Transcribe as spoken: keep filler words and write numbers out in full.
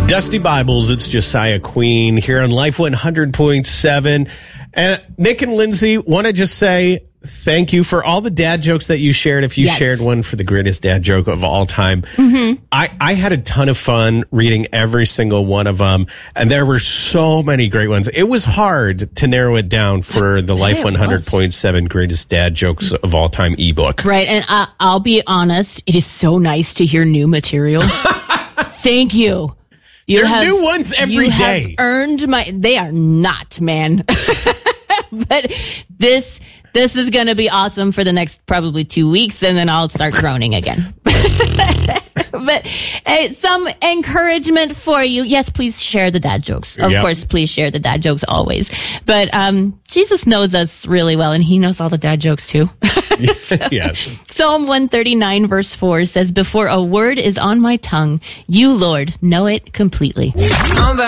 Dusty Bibles, it's Josiah Queen here on Life one hundred point seven. And Nick and Lindsay, want to just say thank you for all the dad jokes that you shared. If you yes. shared one for the greatest dad joke of all time, mm-hmm. I, I had a ton of fun reading every single one of them. And there were so many great ones. It was hard to narrow it down for the Life one hundred point seven greatest dad jokes of all time ebook. Right. And I, I'll be honest, it is so nice to hear new material. Thank you. You there are have, new ones every you day. Have earned my. They are not, man. But this this is going to be awesome for the next probably two weeks, and then I'll start groaning again. But uh, some encouragement for you. Yes, please share the dad jokes. Of yep. course, please share the dad jokes always. But um, Jesus knows us really well, and he knows all the dad jokes too. So, yes. Psalm one thirty-nine verse four says, "Before a word is on my tongue, you, Lord, know it completely."